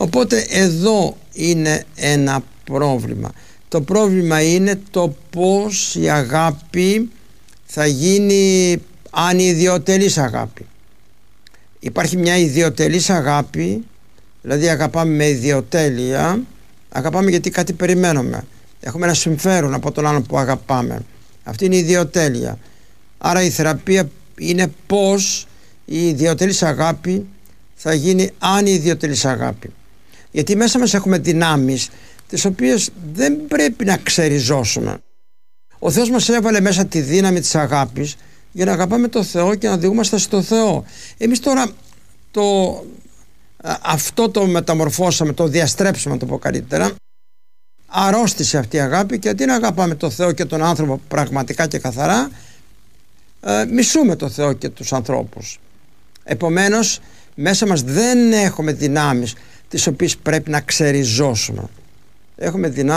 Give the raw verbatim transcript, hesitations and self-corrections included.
Οπότε εδώ είναι ένα πρόβλημα. Το πρόβλημα είναι το πώς η αγάπη θα γίνει ανιδιοτελής αγάπη. Υπάρχει μια ιδιοτελής αγάπη, δηλαδή αγαπάμε με ιδιοτέλεια, αγαπάμε γιατί κάτι περιμένουμε. Έχουμε ένα συμφέρον από τον άλλον που αγαπάμε. Αυτή είναι η ιδιοτέλεια. Άρα η θεραπεία είναι πώς η ιδιοτελής αγάπη θα γίνει ανιδιοτελής αγάπη. Γιατί μέσα μας έχουμε δυνάμεις τις οποίες δεν πρέπει να ξεριζώσουμε. Ο Θεός μας έβαλε μέσα τη δύναμη της αγάπης για να αγαπάμε το Θεό και να οδηγούμαστε στο Θεό. Εμείς τώρα το, αυτό το μεταμορφώσαμε, το διαστρέψαμε, να το πω καλύτερα. Αρρώστησε αυτή η αγάπη και αντί να αγαπάμε το Θεό και τον άνθρωπο πραγματικά και καθαρά, ε, μισούμε το Θεό και τους ανθρώπους. Επομένως μέσα μας δεν έχουμε δυνάμεις τις οποίες πρέπει να ξεριζώσουμε. Έχουμε δυνάμεις